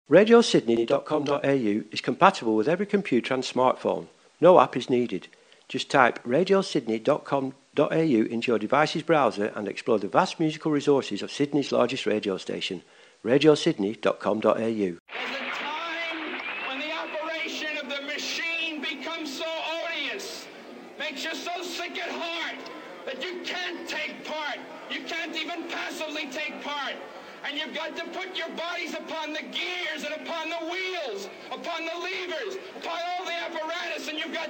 RadioSydney.com.au is compatible with every computer and smartphone. No app is needed. Just type RadioSydney.com.au into your device's browser and explore the vast musical resources of Sydney's largest radio station, RadioSydney.com.au. There's a time when the operation of the machine becomes so odious, makes you so sick at heart that you can't take part. You can't even passively take part. And you've got to put your bodies upon the gears and upon the wheels, upon the levers, upon all the apparatus, and you've got